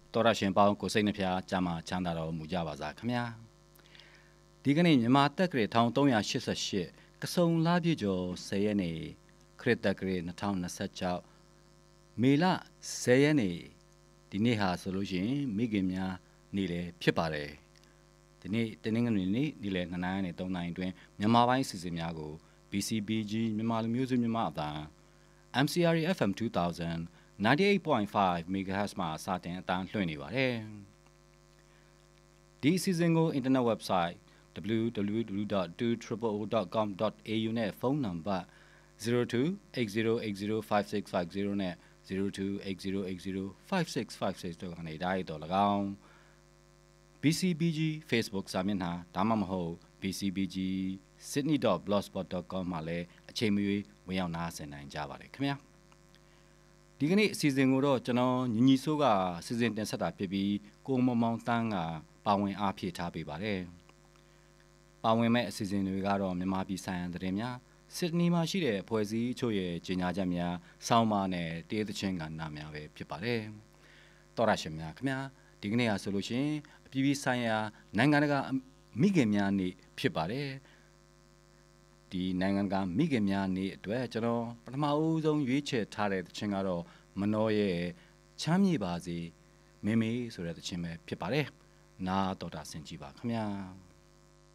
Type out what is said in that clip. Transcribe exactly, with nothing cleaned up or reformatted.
တော်ရရှင်ပေါင်းကိုစိတ်နှဖျားကြာမှချမ်းသာတော်မူကြပါစားခင်ဗျာဒီကနေ့မြန်မာတက္ကရာone thousand three hundred eighty-eightကစုံလပြည့်ကျော်tenရက်နေ့ခရစ်တက္ကရာtwenty twenty-sixမေလtenရက်နေ့ဒီနေ့ဟာဆိုလို့ရှိရင်မိခင်များနေ့လည်းဖြစ်ပါတယ်ဒီနေ့တနင်္ဂနွေနေ့နေ့လယ်twoနာရီနဲ့threeနာရီအတွင်းမြန်မာပိုင်းစီစဉ်များကို B C B G မြန်မာလူမျိုးစုမြန်မာအသံ M C R A F M two thousand ninety-eight point five megahertz မှာစတင်အသံလွှင့်နေပါတယ်ဒီအစီအစဉ်ကို internet website w w w dot two o o o dot com dot a u နဲ့ဖုန်းနံပါတ်zero two eight zero eight zero five six five zeroနဲ့zero two eight zero eight zero five six five six တို့ကနေဒါရတော့၎င်း B C B G Facebook စာမျက်နှာဒါမှမဟုတ် b c b g sydney dot blogspot dot com မှာလည်းအချိန်မရွေးဝင်ရောက်နားဆင်နိုင်ကြပါတယ်ခင်ဗျာဒီကနေ့အစီအစဉ်ကိုတော့ကျွန်တော်ညီညီဆိုးကစီစဉ်တင်ဆက်တာဖြစ်ပြီးကိုမမောင်တန်းကပါဝင်အားဖြည့်ထားပေးပါတယ်ပါဝင်မဲ့အစီအစဉ်တွေကတော့မြန်မာပြည်ဆိုင်ရာသတင်းများစစ်ဒနီမှာရှိတဲ့ဖွဲ့စည်းအချို့ရဲ့ကြီးညာချက်များစောင်းမနဲ့တေးသချင်းကဏ္ဍများပဲဖြစ်ပါတယ်တော်ရရှင်များခင်ဗျာဒီကနေ့ဟာဆိုလို့ရှိရင်အပြည်ပြည်ဆိုင်ရာနိုင်ငံတကာမိခင်များနေ့ဖြစ်ပါတယ်ဒီနိုင်ငံကမိခင်များနေ့အတွက်ကျွန်တော်ပထမအဦးဆုံးရွေးချယ်ထားတဲ့သချင်းကတော့မနောရဲ့ချမ်းမြေပါစေမေမေဆိုတဲ့သချင်းပဲဖြစ်ပါတယ်နားတော်တာဆင်ကြည့်ပါခင်ဗျာ